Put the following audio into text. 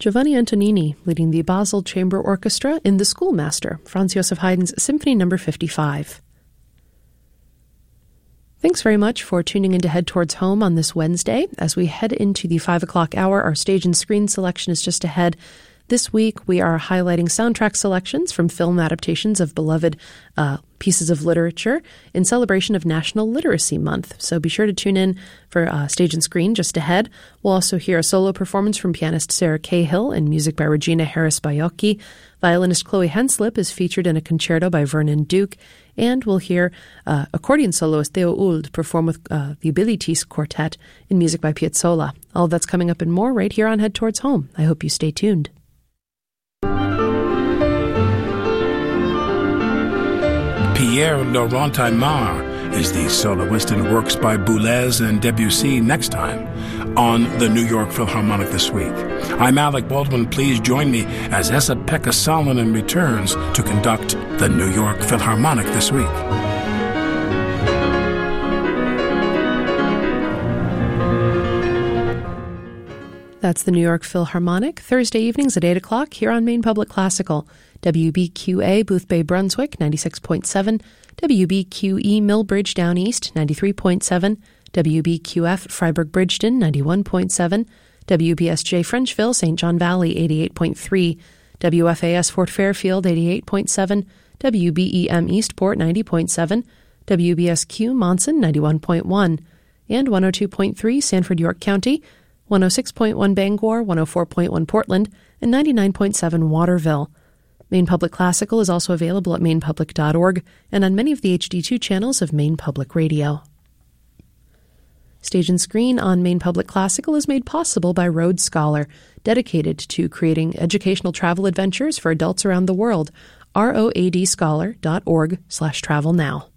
Giovanni Antonini leading the Basel Chamber Orchestra in The Schoolmaster, Franz Joseph Haydn's Symphony No. 55. Thanks very much for tuning in to Head Towards Home on this Wednesday. As we head into the 5 o'clock hour, our stage and screen selection is just ahead. This week, we are highlighting soundtrack selections from film adaptations of beloved pieces of literature in celebration of National Literacy Month. So be sure to tune in for stage and screen just ahead. We'll also hear a solo performance from pianist Sarah Cahill and music by Regina Harris-Baiocchi. Violinist Chloe Henslip is featured in a concerto by Vernon Duke. And we'll hear accordion soloist Theo Uld perform with the Abilities Quartet in music by Piazzolla. All of that's coming up and more right here on Head Towards Home. I hope you stay tuned. Pierre Laurent Aymar is the soloist and works by Boulez and Debussy next time on the New York Philharmonic this week. I'm Alec Baldwin. Please join me as Esa-Pekka Salonen returns to conduct the New York Philharmonic this week. That's the New York Philharmonic, Thursday evenings at 8 o'clock here on Maine Public Classical. WBQA, Boothbay, Brunswick, 96.7. WBQE, Millbridge, Down East, 93.7. WBQF, Freiburg, Bridgeton, 91.7. WBSJ, Frenchville, St. John Valley, 88.3. WFAS, Fort Fairfield, 88.7. WBEM, Eastport, 90.7. WBSQ, Monson, 91.1. And 102.3, Sanford, York County, 106.1 Bangor, 104.1 Portland, and 99.7 Waterville. Maine Public Classical is also available at mainepublic.org and on many of the HD2 channels of Maine Public Radio. Stage and Screen on Maine Public Classical is made possible by Rhodes Scholar, dedicated to creating educational travel adventures for adults around the world. ROADscholar.org/travel now.